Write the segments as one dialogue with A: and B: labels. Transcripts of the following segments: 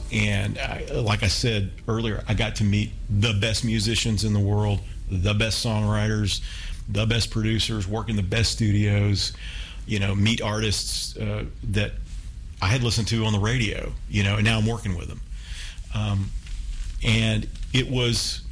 A: And like I said earlier, I got to meet the best musicians in the world, the best songwriters, the best producers, work in the best studios, meet artists that I had listened to on the radio, and now I'm working with them. And it was,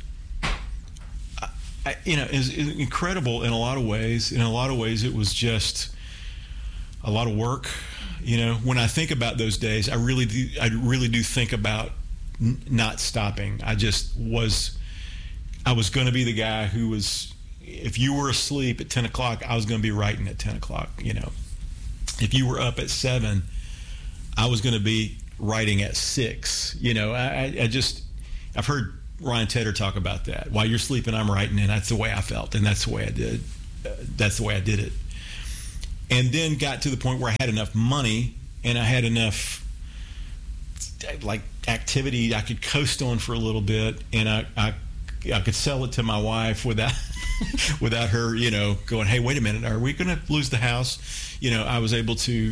A: it was incredible in a lot of ways. In a lot of ways, it was just a lot of work. When I think about those days, I really do think about not stopping. I was going to be the guy who was, if you were asleep at 10 o'clock, I was going to be writing at 10 o'clock. If you were up at 7, I was going to be writing at 6. I've heard Ryan Tedder talk about that. While you're sleeping, I'm writing, and that's the way I felt, and that's the way I did. That's the way I did it. And then got to the point where I had enough money and I had enough activity I could coast on for a little bit, and I could sell it to my wife without without her, going, hey, wait a minute, are we going to lose the house? I was able to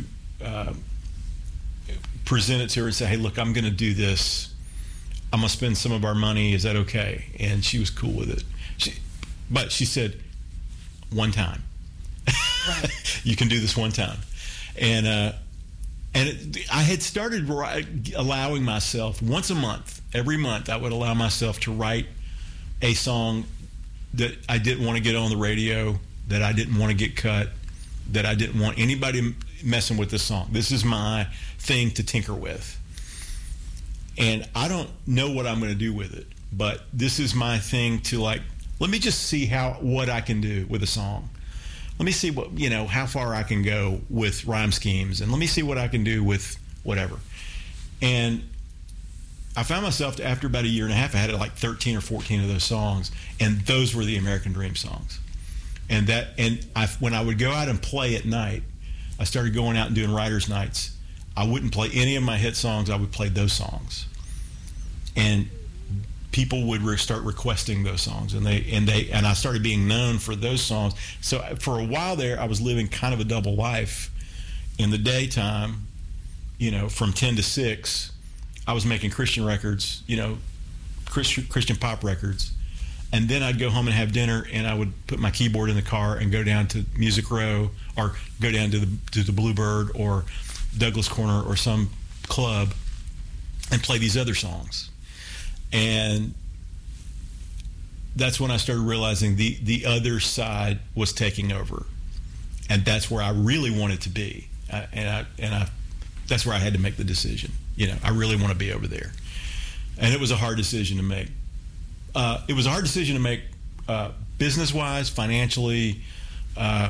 A: present it to her and say, hey, look, I'm going to do this. I'm going to spend some of our money. Is that okay? And she was cool with it. But she said, one time. Right. You can do this one time. And I had started allowing myself once a month, every month, I would allow myself to write a song that I didn't want to get on the radio, that I didn't want to get cut, that I didn't want anybody messing with this song. This is my thing to tinker with. And I don't know what I'm going to do with it, but this is my thing to let me just see what I can do with a song. Let me see how far I can go with rhyme schemes, and let me see what I can do with whatever. And I found myself, after about a year and a half, I had 13 or 14 of those songs, and those were the American Dream songs. And when I would go out and play at night, I started going out and doing writers' nights. I wouldn't play any of my hit songs. I would play those songs, and people would start requesting those songs, and I started being known for those songs. So for a while there, I was living kind of a double life. In the daytime, from 10 to 6, I was making Christian records, Christian pop records. And then I'd go home and have dinner, and I would put my keyboard in the car and go down to Music Row, or go down to the Bluebird or Douglas Corner or some club and play these other songs. And that's when I started realizing the other side was taking over, and that's where I really wanted to be. That's where I had to make the decision. I really want to be over there, and it was a hard decision to make. It was a hard decision to make, business-wise, financially. I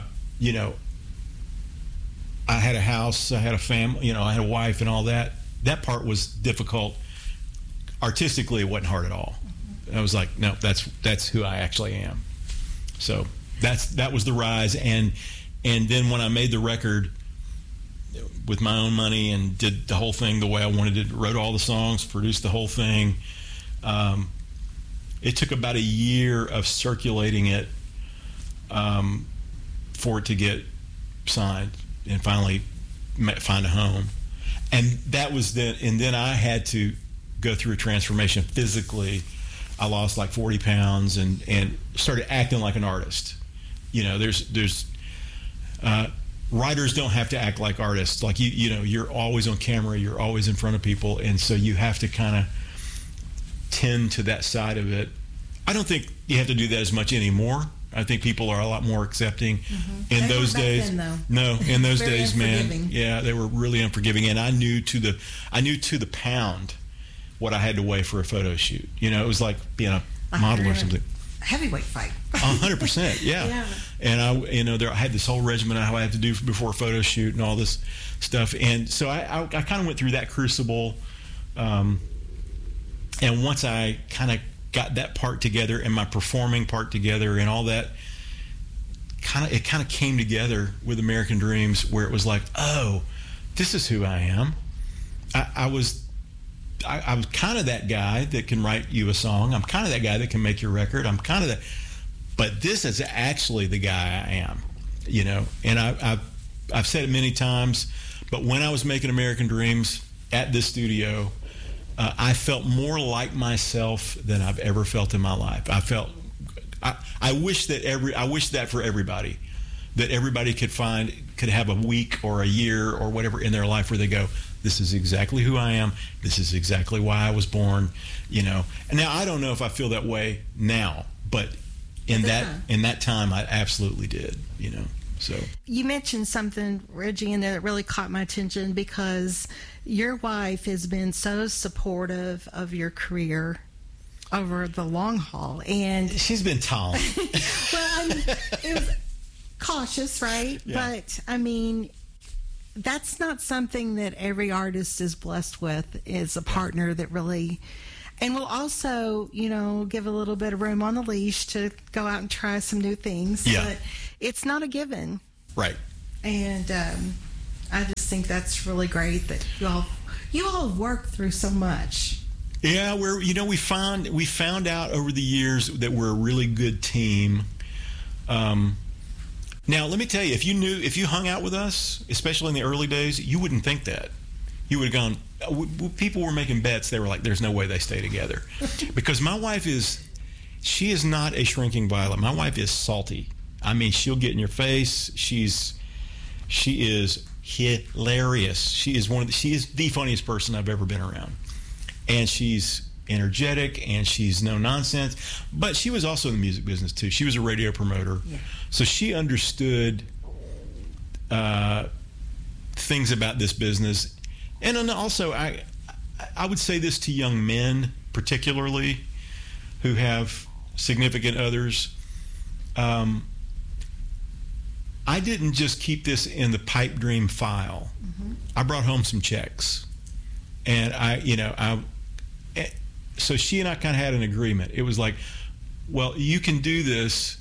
A: had a house, I had a family, I had a wife, and all that. That part was difficult. Artistically, it wasn't hard at all. I was like, no, that's who I actually am. So that was the rise. And then when I made the record with my own money and did the whole thing the way I wanted it, wrote all the songs, produced the whole thing, it took about a year of circulating it for it to get signed and finally find a home. And that was then. And then I had to go through a transformation physically. I lost 40 pounds and started acting like an artist. There's writers don't have to act like artists. You're always on camera, you're always in front of people, and so you have to kind of tend to that side of it. I don't think you have to do that as much anymore. I think people are a lot more accepting. Mm-hmm. In those days, no, in those days, man, yeah, they were really unforgiving, and I knew to the pound what I had to weigh for a photo shoot. It was like being a model or something.
B: Heavyweight fight.
A: 100%, yeah. And I had this whole regimen of how I had to do before a photo shoot and all this stuff. And so I kind of went through that crucible. And once I kind of got that part together and my performing part together and all that, it kind of came together with American Dreams, where it was like, oh, this is who I am. I was kind of that guy that can write you a song. I'm kind of that guy that can make your record. I'm kind of that, but this is actually the guy I am, And I've said it many times, but when I was making American Dreams at this studio, I felt more like myself than I've ever felt in my life. I wish that for everybody, that everybody could have a week or a year or whatever in their life where they go, this is exactly who I am. This is exactly why I was born, And now I don't know if I feel that way now, but in that time I absolutely did, So
B: you mentioned something, Reggie, in there that really caught my attention, because your wife has been so supportive of your career over the long haul, and
A: she's been tall.
B: Well, it was cautious, right? Yeah. But that's not something that every artist is blessed with, is a partner that really, and will also, give a little bit of room on the leash to go out and try some new things.
A: Yeah.
B: But it's not a given.
A: Right.
B: And I just think that's really great that you all work through so much.
A: Yeah, we found out over the years that we're a really good team. Now, let me tell you, if you hung out with us, especially in the early days, you wouldn't think that. You would have gone, people were making bets. They were like, there's no way they stay together. Because my wife she is not a shrinking violet. My wife is salty. She'll get in your face. She is hilarious. She is the funniest person I've ever been around. And she's energetic, and she's no nonsense. But she was also in the music business too. She was a radio promoter. Yeah. So she understood things about this business. And then also, I would say this to young men, particularly, who have significant others. I didn't just keep this in the pipe dream file. Mm-hmm. I brought home some checks. And so she and I kind of had an agreement. It was like, well, you can do this,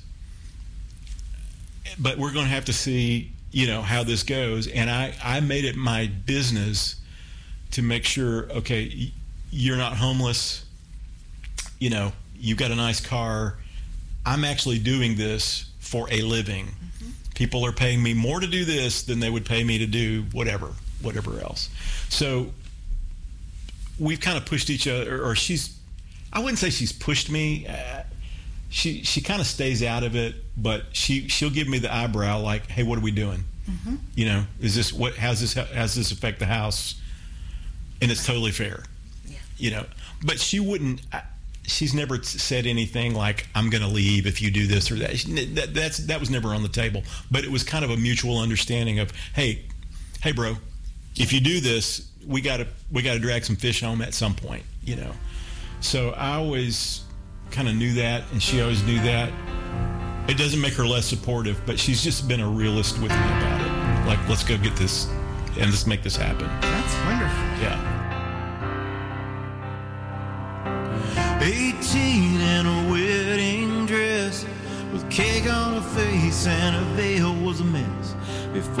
A: but we're going to have to see, how this goes. And I made it my business to make sure, okay, you're not homeless. You've got a nice car. I'm actually doing this for a living. Mm-hmm. People are paying me more to do this than they would pay me to do whatever else. So we've kind of pushed each other, or I wouldn't say she's pushed me. She kind of stays out of it, but she'll give me the eyebrow like, hey, what are we doing? Mm-hmm. Is this how's this affect the house? And it's totally fair. Yeah. But she wouldn't, she's never said anything like, I'm going to leave if you do this or that. That was never on the table, but it was kind of a mutual understanding of, hey bro, if you do this, we got to drag some fish home at some point, So I always kind of knew that, and she always knew that. It doesn't make her less supportive, but she's just been a realist with me about it. Like, let's go get this, and let's make this happen.
B: That's wonderful.
A: Yeah.
C: 18 in a wedding dress, with cake on her face and her veil was a mess. Before